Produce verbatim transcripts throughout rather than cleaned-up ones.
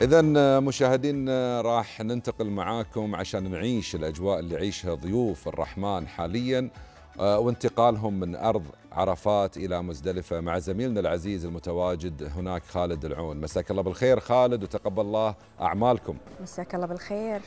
إذا مشاهدين راح ننتقل معاكم عشان نعيش الأجواء اللي يعيشها ضيوف الرحمن حاليا، وانتقالهم من أرض عرفات إلى مزدلفة مع زميلنا العزيز المتواجد هناك خالد العون. مساك الله بالخير خالد وتقبل الله أعمالكم. مساك الله بالخير.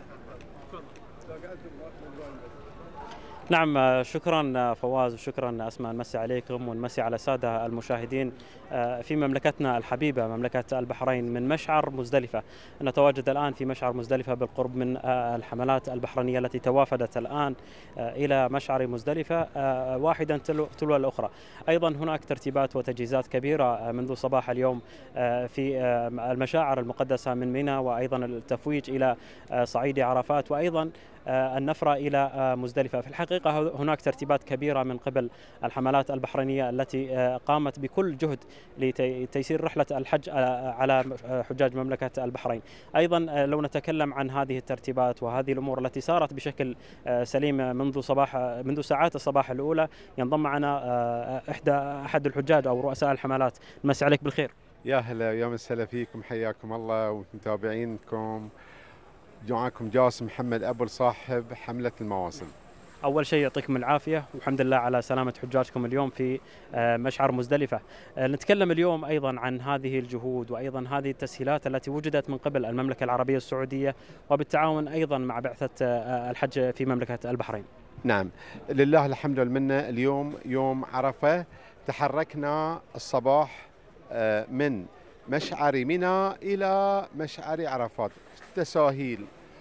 نعم، شكرا فواز وشكرا أسماء، نمسي عليكم ونمسي على السادة المشاهدين في مملكتنا الحبيبة مملكة البحرين من مشعر مزدلفة. نتواجد الآن في مشعر مزدلفة بالقرب من الحملات البحرينية التي توافدت الآن إلى مشعر مزدلفة واحدا تلو الأخرى. أيضا هناك ترتيبات وتجهيزات كبيرة منذ صباح اليوم في المشاعر المقدسة من منى، وأيضا التفويج إلى صعيد عرفات، وأيضا النفرة إلى مزدلفة. في الحقيقة هناك ترتيبات كبيرة من قبل الحملات البحرينية التي قامت بكل جهد لتيسير رحلة الحج على حجاج مملكة البحرين. أيضا لو نتكلم عن هذه الترتيبات وهذه الأمور التي سارت بشكل سليم منذ صباح منذ ساعات الصباح الأولى، ينضم معنا إحدى أحد الحجاج أو رؤساء الحملات. نمسي عليك بالخير. يا هلا يا مسهلا فيكم، حياكم الله ومتابعينكم. معاكم جاسم محمد أبو صاحب حملة المواسم. أول شيء يعطيكم العافية والحمد لله على سلامة حجاجكم اليوم في مشعر مزدلفة. نتكلم اليوم أيضا عن هذه الجهود وأيضا هذه التسهيلات التي وجدت من قبل المملكة العربية السعودية وبالتعاون أيضا مع بعثة الحج في مملكة البحرين. نعم، لله الحمد والمنة. اليوم يوم عرفة، تحركنا الصباح من مشعر منى إلى مشعر عرفات. تساهيل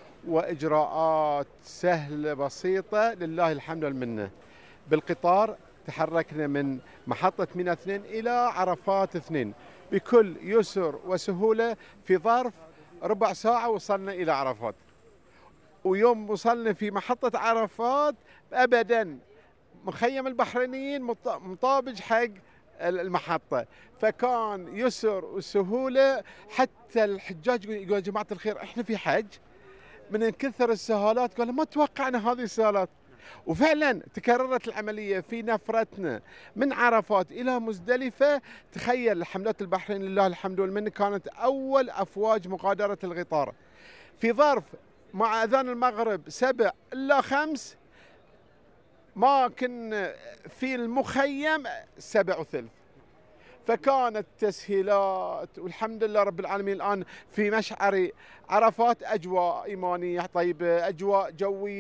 وإجراءات سهلة بسيطة لله الحمد والمنة. بالقطار تحركنا من محطة منى اثنين إلى عرفات اثنين بكل يسر وسهولة. في ظرف ربع ساعة وصلنا إلى عرفات، ويوم وصلنا في محطة عرفات أبدا مخيم البحرينيين مطابج حق المحطة، فكان يسر وسهولة. حتى الحجاج يقول يا جماعة الخير احنا في حج، من كثر السهالات قالوا ما توقعنا هذه السهالات. وفعلا تكررت العملية في نفرتنا من عرفات إلى مزدلفة. تخيل حملات البحرين لله الحمد والمنة كانت أول أفواج مغادرة القطار في ظرف مع أذان المغرب سبع إلا خمس، ما كنا في المخيم سبع وثلث. فكانت تسهيلات والحمد لله رب العالمين. الآن في مشعر عرفات أجواء إيمانية طيبة، أجواء جوية.